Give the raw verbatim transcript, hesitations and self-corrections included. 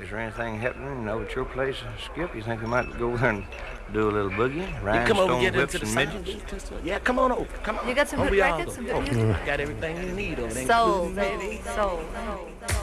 Is there anything happening over at your place, Skip? You think we might go there and do a little boogie? You come over and Rhinestone get whips into the and sound midgets? booth. Yeah, come on over. Come on. You got some Over good y'all records, go. some good Oh, music? got everything you need over there. Soul, including- baby, soul.